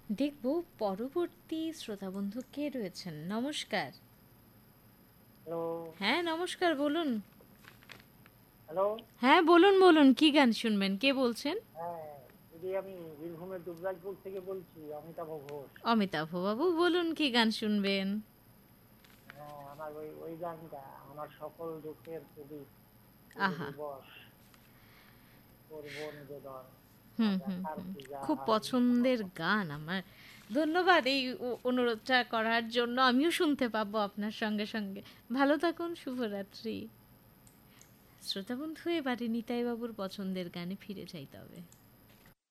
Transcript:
দেখব পরবর্তী শ্রোতা বন্ধু কে রয়েছেন। নমস্কার। হ্যালো। হ্যাঁ নমস্কার, বলুন। হ্যালো। হ্যাঁ বলুন বলুন, কি গান শুনবেন, কে বলছেন? হ্যাঁ, দিদি আমি বীরভূমের দুবরাজপুর থেকে বলছি, অমিতাভ ঘোষ। অমিতাভ বাবু বলুন, কি গান শুনবেন? হ্যাঁ, আমার ওই ওই গানটা, আমার সকল দুঃখের প্রদীপ পুরো আহা। দিবস করব নিবেদন, হুম তোমার হুম দেখার হুম, পূজা খুব হয় পছন্দের সমর্পণ। গান আমার। ধন্যবাদ এই অনুরোধটা করার জন্য, আমিও শুনতে পাবো আপনার সঙ্গে সঙ্গে। ভালো থাকুন, শুভরাত্রি। শ্রোতা বন্ধু, এবারে নিতাই বাবুর পছন্দের গানে ফিরে যাইতে হবে।